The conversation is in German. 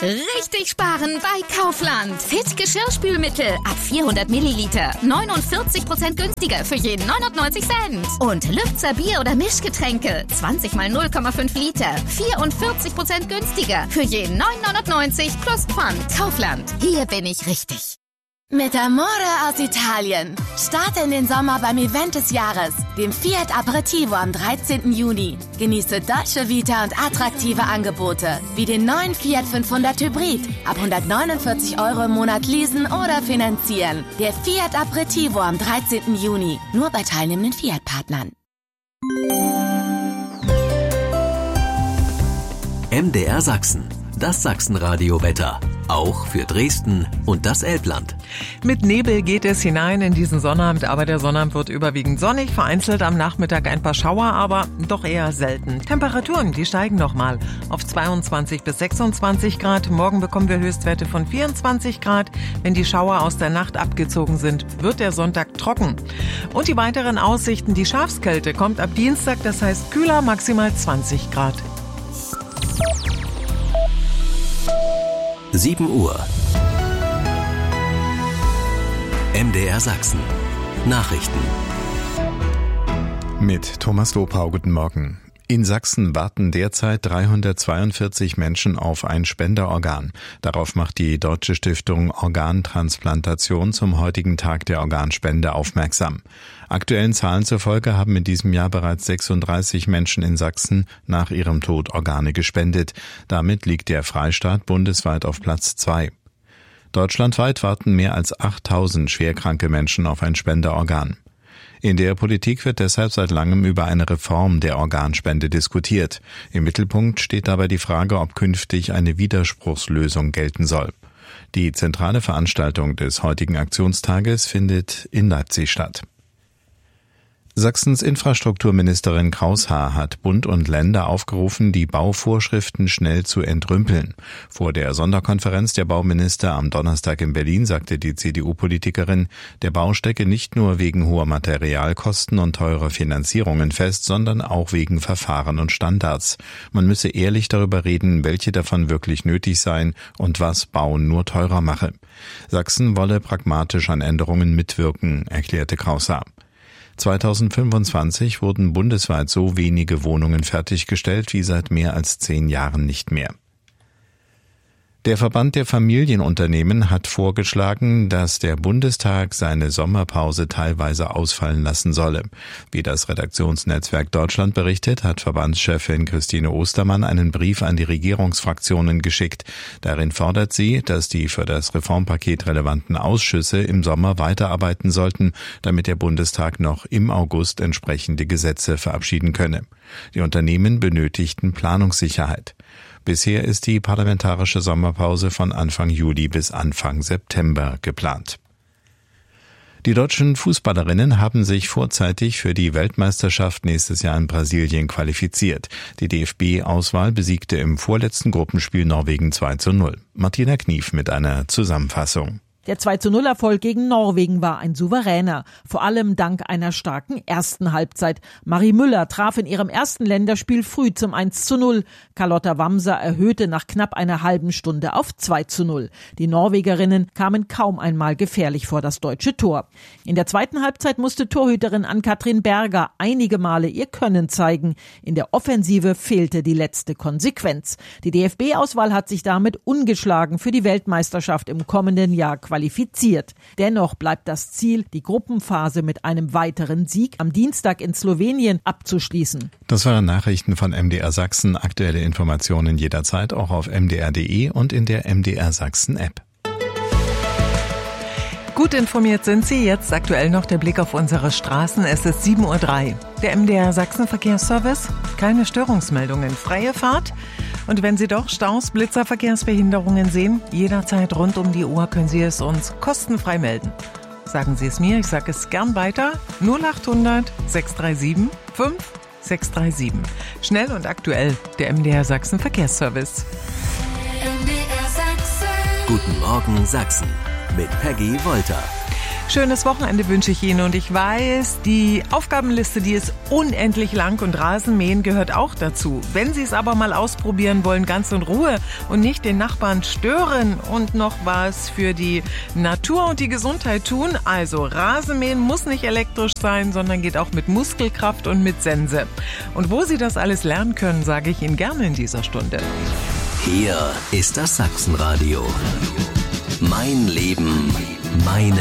Richtig sparen bei Kaufland. Fit Geschirrspülmittel ab 400 Milliliter. 49% günstiger für jeden 99 Cent. Und Lübzer Bier- oder Mischgetränke. 20 mal 0,5 Liter. 44% günstiger für jeden 9,99 plus Pfand. Kaufland. Hier bin ich richtig. Mit Amore aus Italien. Starte in den Sommer beim Event des Jahres, dem Fiat Aperitivo am 13. Juni. Genieße Dolce Vita und attraktive Angebote, wie den neuen Fiat 500 Hybrid. Ab 149 € im Monat leasen oder finanzieren. Der Fiat Aperitivo am 13. Juni. Nur bei teilnehmenden Fiat-Partnern. MDR Sachsen. Das Sachsenradio-Wetter. Auch für Dresden und das Elbland. Mit Nebel geht es hinein in diesen Sonnabend, aber der Sonnabend wird überwiegend sonnig. Vereinzelt am Nachmittag ein paar Schauer, aber doch eher selten. Temperaturen, die steigen nochmal auf 22 bis 26 Grad. Morgen bekommen wir Höchstwerte von 24 Grad. Wenn die Schauer aus der Nacht abgezogen sind, wird der Sonntag trocken. Und die weiteren Aussichten, die Schafskälte kommt ab Dienstag, das heißt kühler, maximal 20 Grad. 7 Uhr. MDR Sachsen. Nachrichten. Mit Thomas Lopau, guten Morgen. In Sachsen warten derzeit 342 Menschen auf ein Spenderorgan. Darauf macht die Deutsche Stiftung Organtransplantation zum heutigen Tag der Organspende aufmerksam. Aktuellen Zahlen zufolge haben in diesem Jahr bereits 36 Menschen in Sachsen nach ihrem Tod Organe gespendet. Damit liegt der Freistaat bundesweit auf Platz 2. Deutschlandweit warten mehr als 8000 schwerkranke Menschen auf ein Spenderorgan. In der Politik wird deshalb seit langem über eine Reform der Organspende diskutiert. Im Mittelpunkt steht dabei die Frage, ob künftig eine Widerspruchslösung gelten soll. Die zentrale Veranstaltung des heutigen Aktionstages findet in Leipzig statt. Sachsens Infrastrukturministerin Kraushaar hat Bund und Länder aufgerufen, die Bauvorschriften schnell zu entrümpeln. Vor der Sonderkonferenz der Bauminister am Donnerstag in Berlin sagte die CDU-Politikerin, der Bau stecke nicht nur wegen hoher Materialkosten und teurer Finanzierungen fest, sondern auch wegen Verfahren und Standards. Man müsse ehrlich darüber reden, welche davon wirklich nötig seien und was Bauen nur teurer mache. Sachsen wolle pragmatisch an Änderungen mitwirken, erklärte Kraushaar. 2025 wurden bundesweit so wenige Wohnungen fertiggestellt wie seit mehr als 10 Jahren nicht mehr. Der Verband der Familienunternehmen hat vorgeschlagen, dass der Bundestag seine Sommerpause teilweise ausfallen lassen solle. Wie das Redaktionsnetzwerk Deutschland berichtet, hat Verbandschefin Christine Ostermann einen Brief an die Regierungsfraktionen geschickt. Darin fordert sie, dass die für das Reformpaket relevanten Ausschüsse im Sommer weiterarbeiten sollten, damit der Bundestag noch im August entsprechende Gesetze verabschieden könne. Die Unternehmen benötigten Planungssicherheit. Bisher ist die parlamentarische Sommerpause von Anfang Juli bis Anfang September geplant. Die deutschen Fußballerinnen haben sich vorzeitig für die Weltmeisterschaft nächstes Jahr in Brasilien qualifiziert. Die DFB-Auswahl besiegte im vorletzten Gruppenspiel Norwegen 2:0. Martina Knief mit einer Zusammenfassung. Der 2:0-Erfolg gegen Norwegen war ein souveräner, vor allem dank einer starken ersten Halbzeit. Marie Müller traf in ihrem ersten Länderspiel früh zum 1:0. Carlotta Wamser erhöhte nach knapp einer halben Stunde auf 2:0. Die Norwegerinnen kamen kaum einmal gefährlich vor das deutsche Tor. In der zweiten Halbzeit musste Torhüterin Ann-Kathrin Berger einige Male ihr Können zeigen. In der Offensive fehlte die letzte Konsequenz. Die DFB-Auswahl hat sich damit ungeschlagen für die Weltmeisterschaft im kommenden Jahr qualifiziert. Dennoch bleibt das Ziel, die Gruppenphase mit einem weiteren Sieg am Dienstag in Slowenien abzuschließen. Das waren Nachrichten von MDR Sachsen. Aktuelle Informationen jederzeit auch auf mdr.de und in der MDR Sachsen App. Gut informiert sind Sie. Jetzt aktuell noch der Blick auf unsere Straßen. Es ist 7:03 Uhr. Der MDR Sachsen Verkehrsservice. Keine Störungsmeldungen. Freie Fahrt. Und wenn Sie doch Staus, Blitzer, Verkehrsbehinderungen sehen, jederzeit rund um die Uhr können Sie es uns kostenfrei melden. Sagen Sie es mir, ich sage es gern weiter. 0800 637 5637. Schnell und aktuell, der MDR Sachsen Verkehrsservice. Guten Morgen Sachsen mit Peggy Wolter. Schönes Wochenende wünsche ich Ihnen und ich weiß, die Aufgabenliste, die ist unendlich lang und Rasenmähen gehört auch dazu. Wenn Sie es aber mal ausprobieren wollen, ganz in Ruhe und nicht den Nachbarn stören und noch was für die Natur und die Gesundheit tun, also Rasenmähen muss nicht elektrisch sein, sondern geht auch mit Muskelkraft und mit Sense. Und wo Sie das alles lernen können, sage ich Ihnen gerne in dieser Stunde. Hier ist das Sachsenradio. Mein Leben, meine